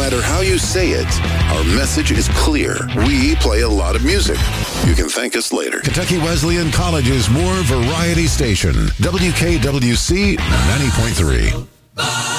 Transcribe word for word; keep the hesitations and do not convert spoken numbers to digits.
matter how you say it, our message is clear. We play a lot of music. You can thank us later. Kentucky Wesleyan College's more variety station, W K W C ninety point three.